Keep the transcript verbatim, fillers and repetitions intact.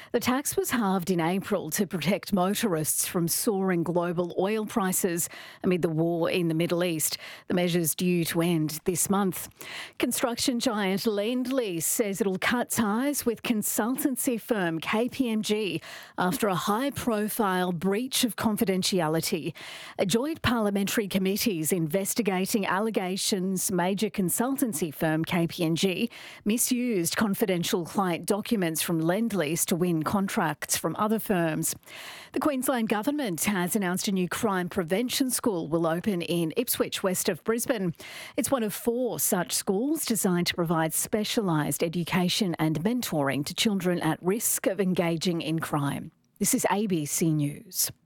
The tax was halved in April to protect motorists from soaring global oil prices amid the war in the Middle East. The measure's due to end this month. Construction giant Lendlease says it'll cut ties with consultancy firm K P M G after a high-profile breach of confidentiality. A joint parliamentary committee is investigating allegations major consultancy firm K P M G misused confidential client documents from Lendlease to win contracts from other firms. The Queensland Government has announced a new crime prevention school will open in Ipswich, west of Brisbane. It's one of four such schools designed to provide specialised education and mentoring to children at risk of engaging in crime. This is A B C News.